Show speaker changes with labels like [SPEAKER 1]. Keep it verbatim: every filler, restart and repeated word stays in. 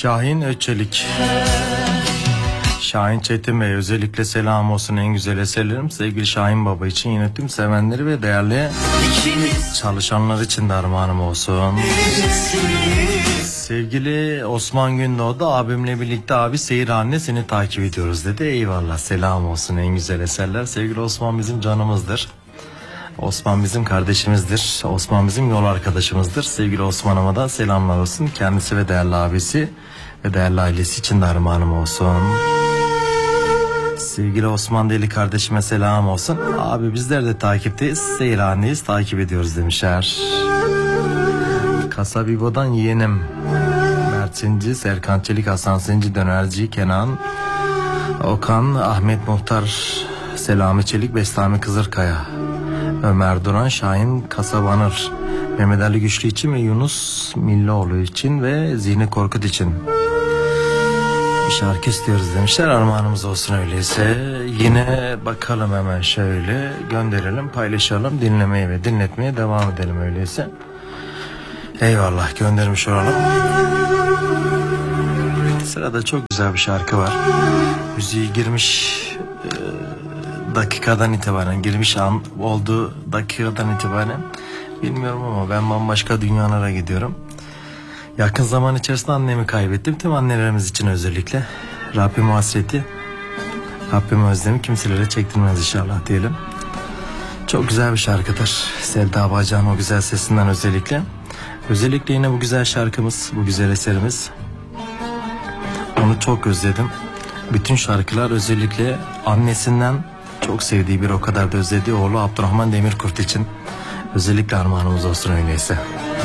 [SPEAKER 1] Şahin Öçelik. Şahin Çetin Bey, özellikle selam olsun en güzel eserlerim. Sevgili Şahin Baba için, yine tüm sevenleri ve değerli çalışanlar için de armağanım olsun. Sevgili Osman Gündoğdu da abimle birlikte abi Seyirhane seni takip ediyoruz dedi. Eyvallah, selam olsun en güzel eserler. Sevgili Osman bizim canımızdır. Osman bizim kardeşimizdir. Osman bizim yol arkadaşımızdır. Sevgili Osman'ıma da selamlar olsun. Kendisi ve değerli abisi ve değerli ailesi için de armağanım olsun. Sevgili Osman Deli kardeşime selam olsun. Abi bizler de takipteyiz. Seyirhaneyiz, takip ediyoruz demişler. Kasabibo'dan yeğenim Mert Sinci, Serkan Çelik, Hasan Sinci, Dönerci, Kenan, Okan, Ahmet Muhtar, Selami Çelik, Bestami Kızırkaya, Ömer Duran, Şahin Kasabanır, Mehmet Ali Güçlü için ve Yunus Millioğlu için ve Zihni Korkut için bir şarkı istiyoruz demişler. Armağanımız olsun öyleyse. Yine bakalım, hemen şöyle gönderelim, paylaşalım, dinlemeye ve dinletmeye devam edelim öyleyse. Eyvallah, göndermiş olalım. Sırada çok güzel bir şarkı var. Müziği girmiş e, dakikadan itibaren, girmiş an olduğu dakikadan itibaren bilmiyorum ama ben bambaşka dünyalara gidiyorum. Yakın zaman içerisinde annemi kaybettim. Tüm annelerimiz için özellikle. Rabbim hasreti, Rabbim özlemi kimselere çektirmez inşallah diyelim. Çok güzel bir şarkıdır. Selda Bağcan'ın o güzel sesinden özellikle. Özellikle yine bu güzel şarkımız, bu güzel eserimiz. Onu çok özledim. Bütün şarkılar özellikle annesinden çok sevdiği, bir o kadar da özlediği oğlu Abdurrahman Demirkurt için özellikle armağanımız olsun öyleyse.